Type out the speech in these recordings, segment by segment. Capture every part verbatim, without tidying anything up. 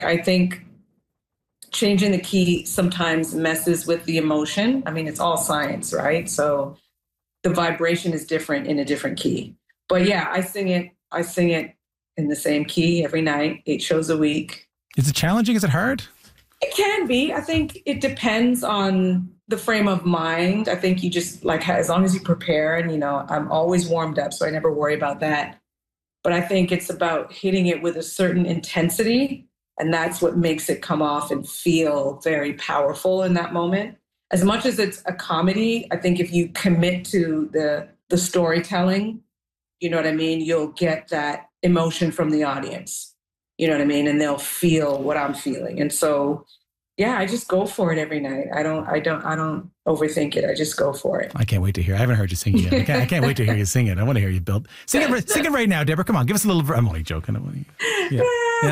I think changing the key sometimes messes with the emotion. I mean, it's all science, right? So the vibration is different in a different key. But yeah, I sing it. I sing it in the same key every night, eight shows a week. Is it challenging? Is it hard? It can be. I think it depends on the frame of mind. I think you just like, as long as you prepare, and, you know, I'm always warmed up, so I never worry about that. But I think it's about hitting it with a certain intensity, and that's what makes it come off and feel very powerful in that moment. As much as it's a comedy, I think if you commit to the the storytelling, you know what I mean, you'll get that emotion from the audience. You know what I mean? And they'll feel what I'm feeling. And so, yeah, I just go for it every night. I don't, I don't, I don't overthink it. I just go for it. I can't wait to hear. I haven't heard you sing it yet. I can't, I can't wait to hear you sing it. I want to hear you build. Sing it, sing it right now, Deborah. Come on, give us a little. I'm only joking. I'm only, yeah.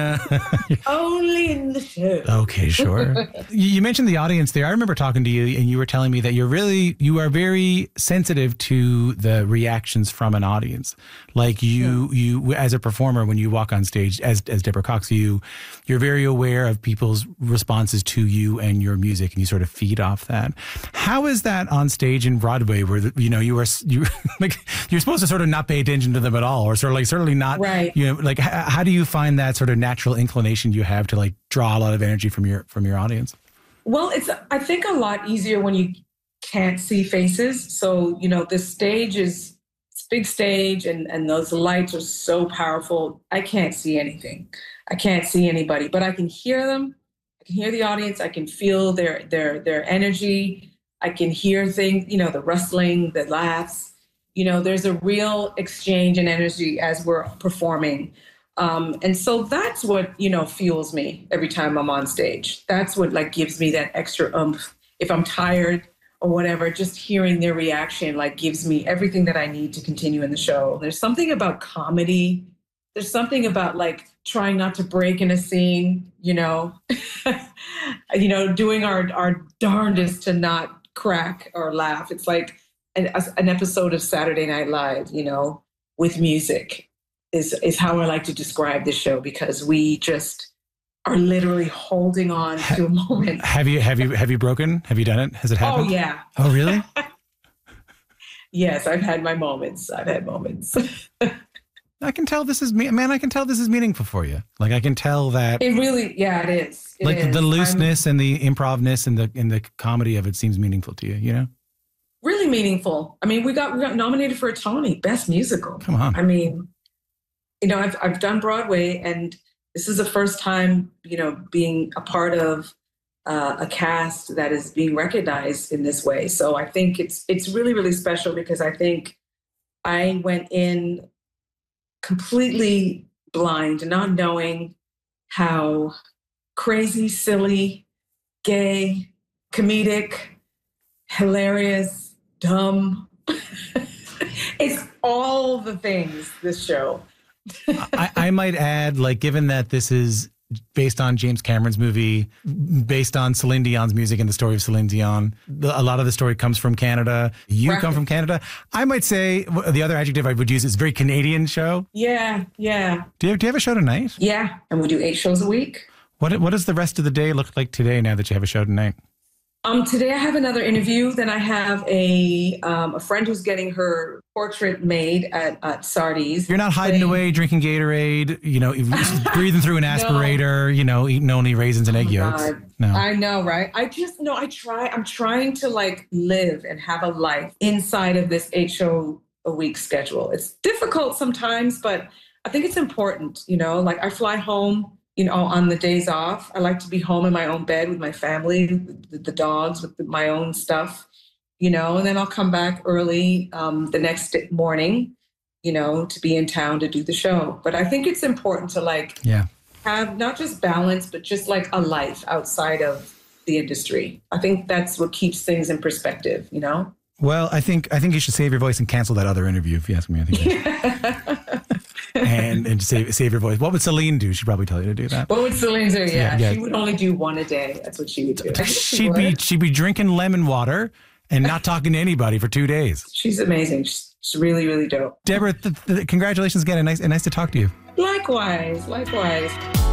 Yeah. Only in the show. Okay, sure. You mentioned the audience there. I remember talking to you, and you were telling me that you're really, you are very sensitive to the reactions from an audience. Like you, yeah. you as a performer, when you walk on stage, as as Deborah Cox, you, you're very aware of people's responses to you and your music, and you sort of feed off that. How is that on stage in Broadway, where you know you are you like you're supposed to sort of not pay attention to them at all, or sort of like certainly not, right? You know, like how, how do you find that sort of natural inclination you have to like draw a lot of energy from your from your audience? Well, it's I think a lot easier when you can't see faces. So you know, the stage is it's a big stage, and and those lights are so powerful. I can't see anything. I can't see anybody, but I can hear them. I can hear the audience. I can feel their their their energy. I can hear things, you know, the rustling, the laughs. You know, there's a real exchange and energy as we're performing. Um, and so that's what, you know, fuels me every time I'm on stage. That's what like gives me that extra oomph. If I'm tired or whatever, just hearing their reaction like gives me everything that I need to continue in the show. There's something about comedy. There's something about like trying not to break in a scene, you know, you know, doing our, our darndest to not crack or laugh. It's like an, an episode of Saturday Night Live, you know, with music is, is how I like to describe this show, because we just are literally holding on to a moment. Have you, have you, have you broken? Have you done it? Has it happened? Oh, yeah. Oh, really? Yes, I've had my moments. I've had moments. I can tell this is me, man. I can tell this is meaningful for you. Like I can tell that it really, yeah, it is. It like is. the looseness I'm, and the improvness and the and the comedy of it seems meaningful to you. You know, really meaningful. I mean, we got we got nominated for a Tony, Best Musical. Come on. I mean, you know, I've I've done Broadway, and this is the first time, you know, being a part of uh, a cast that is being recognized in this way. So I think it's it's really really special, because I think I went in completely blind, not knowing how crazy, silly, gay, comedic, hilarious, dumb. It's all the things, this show. I, I might add, like, given that this is based on James Cameron's movie, based on Celine Dion's music and the story of Celine Dion, the, a lot of the story comes from Canada. You right. come from Canada. I might say the other adjective I would use is very Canadian show. Yeah, yeah. Do you, do you have a show tonight? Yeah, and we do eight shows a week. What What does the rest of the day look like today now that you have a show tonight? Um, today I have another interview. Then I have a um, a friend who's getting her portrait made at, at Sardi's. You're not hiding Today. away drinking Gatorade, you know, breathing through an aspirator, no. you know, eating only raisins and egg oh yolks. God. No, I know, right? I just no. I try. I'm trying to like live and have a life inside of this eight show a week schedule. It's difficult sometimes, but I think it's important. You know, like I fly home. You know, on the days off, I like to be home in my own bed with my family, the, the dogs, with the, my own stuff, you know, and then I'll come back early um, the next morning, you know, to be in town to do the show. But I think it's important to like yeah. have not just balance, but just like a life outside of the industry. I think that's what keeps things in perspective, you know? Well, I think I think you should save your voice and cancel that other interview, if you ask me. I think. and and save save your voice. What would Celine do? She'd probably tell you to do that. What would Celine do? Yeah, yeah, yeah. She would only do one a day. That's what she would do. She'd she would. be she'd be drinking lemon water and not talking to anybody for two days. She's amazing. She's, she's really really dope. Deborah, th- th- congratulations again, and nice and nice to talk to you. Likewise, likewise.